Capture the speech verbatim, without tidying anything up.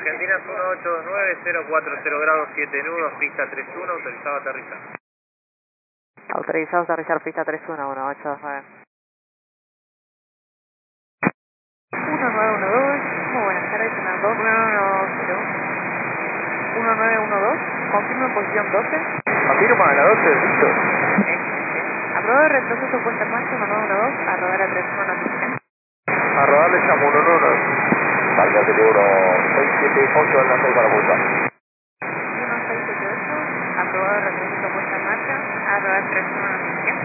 Argentinas uno ocho dos nueve, cero cuatro cero grados, siete nudos, pista tres uno, autorizado a aterrizar. Autorizado a aterrizar, pista tres uno, uno ocho dos nueve. uno nueve uno dos, muy buenas tardes, una dos nueve uno cero. uno nueve uno dos, confirma posición doce. Afirma a la doce, listo. Excelente. Aprobado retroceso puesta en marcha, uno nueve uno dos, a rodar a tres uno en oficina. A rodar le llamo uno nueve uno. Marca seguro seis siete ocho al nacer para pulsar. uno seis siete ocho, aprobado retroceso puesta en marcha, a rodar tres uno en oficina.